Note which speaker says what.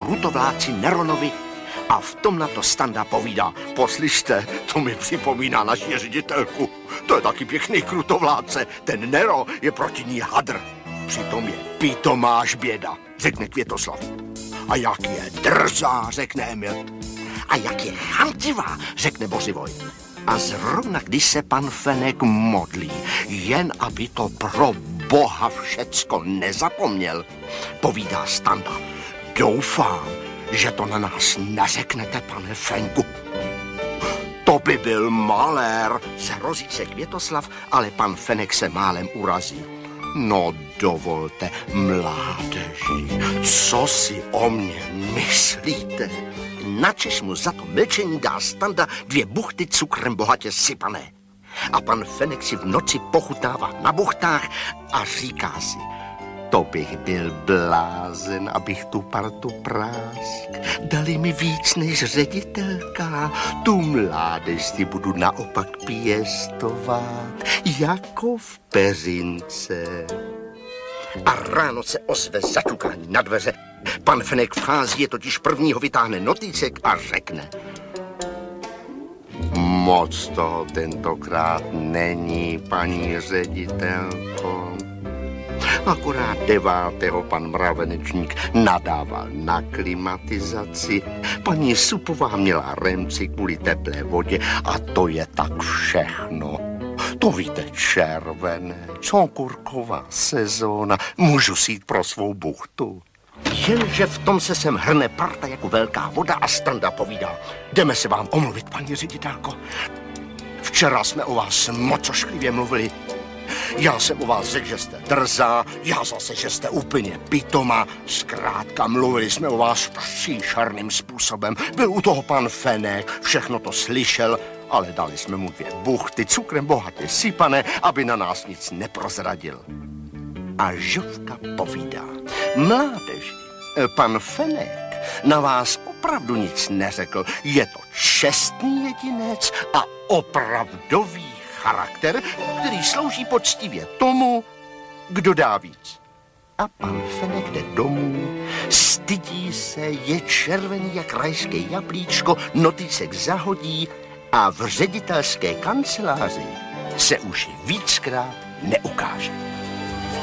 Speaker 1: krutovláci Neronovi a v tom na to Standa povídá: poslyšte, to mi připomíná naši ředitelku. To je taky pěkný krutovládce, ten Nero je proti ní hadr. Přitom je pitomá běda, řekne Květoslav. A jak je drzá, řekne Emil. A jak je chamtivá, řekne Bořivoj. A zrovna když se pan Fenek modlí, jen aby to pro Boha všecko nezapomněl, povídá Standa: doufám, že to na nás neřeknete, pane Fenku. To by byl malér, zhrozí se Květoslav, ale pan Fenek se málem urazí. No dovolte, mládeži, co si o mě myslíte? Načež mu za to mlčení dá Standa 2 buchty cukrem bohatě sypané. A pan Fenek si v noci pochutnává na buchtách a říká si: to bych byl blázen, abych tu partu prásk. Dali mi víc než ředitelka, tu mládež si budu naopak pěstovat, jako v peřince. A ráno se ozve zaťukání na dveře. Pan Fenek vchází, je totiž prvního, vytáhne notýsek a řekne: moc toho tentokrát není, paní ředitelko. Akorát 9. pan Mravenečník nadával na klimatizaci, paní Supová měla remci kvůli teplé vodě a to je tak všechno. To víte, červenec, okurková sezóna, můžu si jít pro svou buchtu. Jenže v tom se sem hrne parta jako velká voda a Standa povídá: jdeme se vám omluvit, paní ředitelko. Včera jsme o vás moc ošklivě mluvili. Já jsem o vás řekl, že jste drzá, já zase, že jste úplně pitoma. Zkrátka mluvili jsme o vás příšerným způsobem. Byl u toho pan Fenek, všechno to slyšel, ale dali jsme mu 2 buchty cukrem bohatě sypané, aby na nás nic neprozradil. A Žofka povídá: mládeži, pan Fenek na vás opravdu nic neřekl. Je to čestný jedinec a opravdový charakter, který slouží poctivě tomu, kdo dá víc. A pan Fenek jde domů, stydí se, je červený jak rajské jablíčko, notýsek zahodí a v ředitelské kanceláři se už víckrát neukáže.